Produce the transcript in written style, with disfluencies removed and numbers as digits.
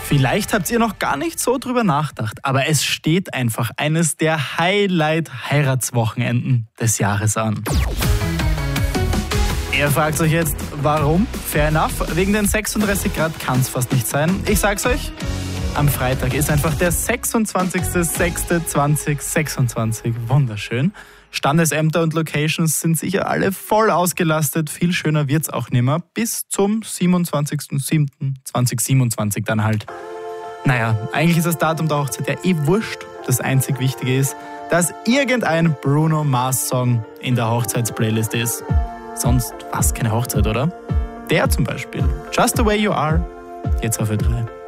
Vielleicht habt ihr noch gar nicht so drüber nachgedacht, aber es steht einfach eines der Highlight-Heiratswochenenden des Jahres an. Ihr fragt euch jetzt, warum? Fair enough, wegen den 36 Grad kann es fast nicht sein. Ich sag's euch, am Freitag ist einfach der 26.06.2026. Wunderschön. Standesämter und Locations sind sicher alle voll ausgelastet. Viel schöner wird's auch nimmer. Bis zum 27.07.2027 dann halt. Naja, eigentlich ist das Datum der Hochzeit ja wurscht. Das einzig Wichtige ist, dass irgendein Bruno Mars-Song in der Hochzeitsplaylist ist. Sonst war es keine Hochzeit, oder? Der zum Beispiel. Just the way you are. Jetzt auf Ö3.